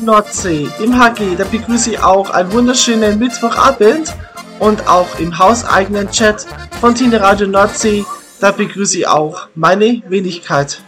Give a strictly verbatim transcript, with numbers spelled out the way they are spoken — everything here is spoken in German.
Nordsee im H G, da begrüße ich auch einen wunderschönen Mittwochabend und auch im hauseigenen Chat von Tine Radio Nordsee, da begrüße ich auch meine Wenigkeit.